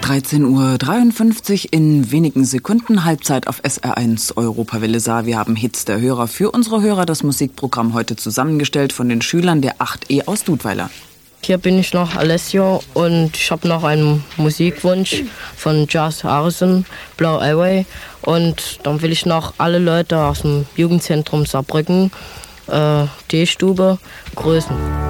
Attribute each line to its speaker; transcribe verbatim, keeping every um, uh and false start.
Speaker 1: dreizehn Uhr dreiundfünfzig, in wenigen Sekunden Halbzeit auf S R eins Europawelle Saar. Wir haben Hits der Hörer für unsere Hörer, das Musikprogramm heute zusammengestellt von den Schülern der acht E aus Dudweiler.
Speaker 2: Hier bin ich noch Alessio und ich habe noch einen Musikwunsch von Jazz Harrison, Blau Airway. Und dann will ich noch alle Leute aus dem Jugendzentrum Saarbrücken, äh, D-Stube, grüßen.